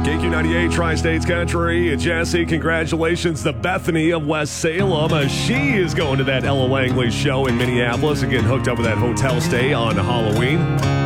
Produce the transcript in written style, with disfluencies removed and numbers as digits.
KQ98 Tri-States Country. Jesse, congratulations to Bethany of West Salem. She is going to that Ella Langley show in Minneapolis and getting hooked up with that hotel stay on Halloween.